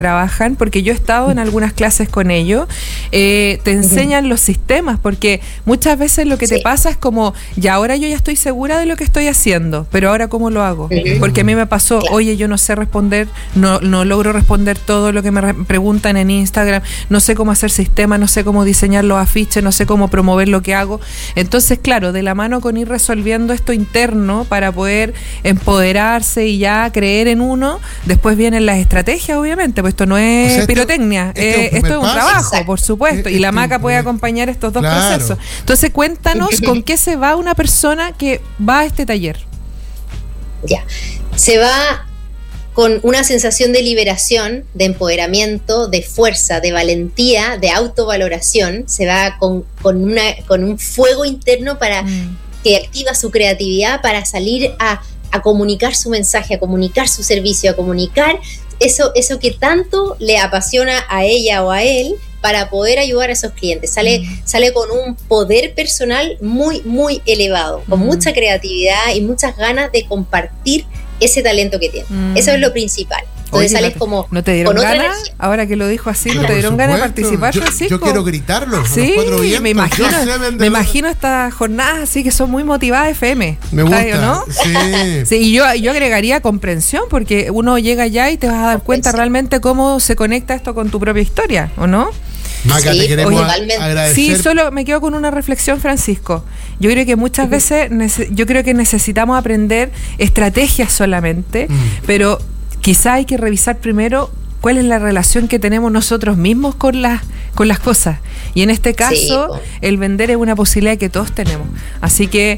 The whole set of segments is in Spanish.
trabajan, porque yo he estado en algunas clases con ellos, te enseñan los sistemas, porque muchas veces lo que te pasa es como, ya ahora yo ya estoy segura de lo que estoy haciendo, pero ahora ¿cómo lo hago? Porque a mí me pasó, oye, yo no sé responder, no logro responder todo lo que me preguntan en Instagram, no sé cómo hacer sistemas, no sé cómo diseñar los afiches, no sé cómo promover lo que hago. Entonces, claro, de la mano con ir resolviendo esto interno para poder empoderarse y ya creer en uno, después vienen las estrategias, obviamente, pues esto no es pirotecnia, esto es un trabajo, por supuesto, y la Maca puede acompañar estos dos procesos. Entonces, cuéntanos con qué se va una persona que va a este taller. Ya, se va con una sensación de liberación, de empoderamiento, de fuerza, de valentía, de autovaloración. Se va con un fuego interno para que activa su creatividad para salir a comunicar su mensaje, a comunicar su servicio, a comunicar eso que tanto le apasiona a ella o a él para poder ayudar a esos clientes. Sale con un poder personal muy, muy elevado, con mucha creatividad y muchas ganas de compartir ese talento que tiene. Eso es lo principal. Entonces sales como ¿no te dieron ganas? Ahora que lo dijo así, ¿no te dieron ganas de participar, Francisco? Yo quiero gritarlo. Sí, me imagino estas jornadas así que son muy motivadas FM. Me gusta, ¿no? Sí. Sí, y yo agregaría comprensión, porque uno llega allá y te vas a dar cuenta realmente cómo se conecta esto con tu propia historia, ¿o no? Maca, te queremos agradecer. Sí, solo me quedo con una reflexión, Francisco. Yo creo que muchas veces necesitamos aprender estrategias solamente, pero quizá hay que revisar primero cuál es la relación que tenemos nosotros mismos con las cosas. Y en este caso, el vender es una posibilidad que todos tenemos. Así que,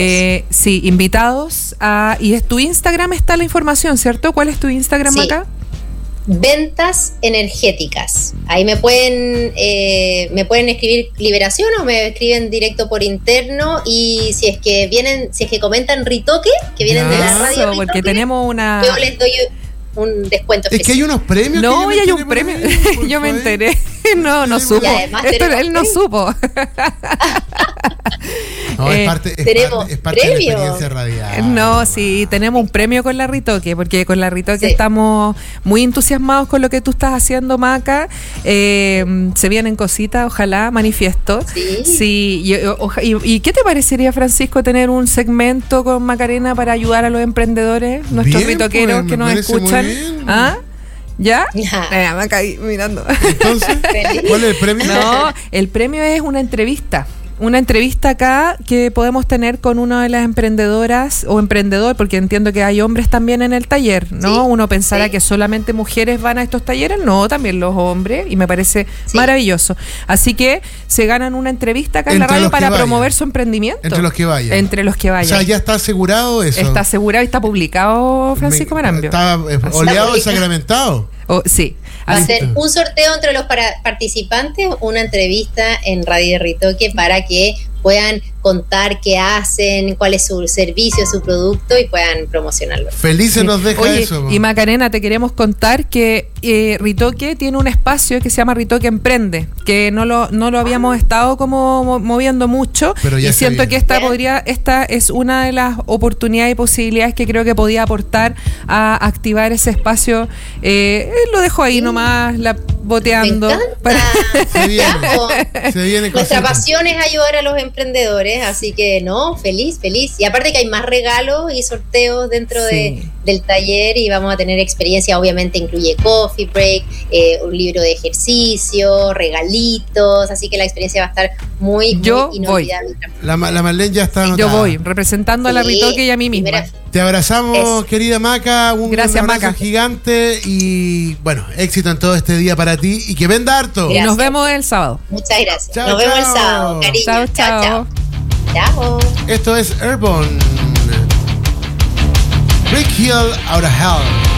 invitados a... Y es tu Instagram, está la información, ¿cierto? ¿Cuál es tu Instagram, Maca? Ventas energéticas. Ahí me pueden escribir liberación o me escriben directo por interno, y si es que comentan Ritoque, que vienen de la radio Ritoque, porque tenemos una... yo les doy un descuento especial. Es que hay unos premios. No, ya hay un premio. Yo me enteré. No supo. Él no supo. No, es parte de la experiencia radial. No, sí, tenemos un premio con la Ritoque, porque con la Ritoque estamos muy entusiasmados con lo que tú estás haciendo, Maca. Se vienen cositas, ojalá, manifiesto. Sí. ¿Y qué te parecería, Francisco, tener un segmento con Macarena para ayudar a los emprendedores, nuestros ritoqueros que nos escuchan? ¿Ah? ¿Ya? Me caí mirando. Entonces, ¿cuál es el premio? No, el premio es una entrevista acá que podemos tener con una de las emprendedoras o emprendedor, porque entiendo que hay hombres también en el taller, ¿no? Sí, uno pensará que solamente mujeres van a estos talleres, no, también los hombres, y me parece maravilloso. Así que se ganan una entrevista acá en la radio para promover su emprendimiento. Entre los que vayan. O sea, ya está asegurado eso. Está asegurado y está publicado, Francisco Marambio. Está oleado y sacramentado. Sí. Va a ser un sorteo entre los participantes, una entrevista en Radio Ritoque para que puedan contar qué hacen, cuál es su servicio, su producto, y puedan promocionarlo. Felices nos deja eso. Y Macarena, te queremos contar que Ritoque tiene un espacio que se llama Ritoque Emprende, que no lo habíamos estado como moviendo mucho, y siento que esta es una de las oportunidades y posibilidades que creo que podía aportar a activar ese espacio. Lo dejo ahí nomás, boteando. Se viene Nuestra pasión es ayudar a los emprendedores, así que feliz, y aparte que hay más regalos y sorteos dentro del taller, y vamos a tener experiencia, obviamente incluye coffee break, un libro de ejercicio, regalitos, así que la experiencia va a estar muy inolvidable. La Marlene ya está anotada. Yo voy, representando a la Ritoque y a mí misma. Te abrazamos, querida Maca, Gracias, un abrazo Maca. gigante, y bueno, éxito en todo este día para ti, y que venda harto. Y nos vemos el sábado. Muchas gracias. Nos vemos el sábado, cariño. Chao. Esto es Airborne. Brick Hill Out of Hell.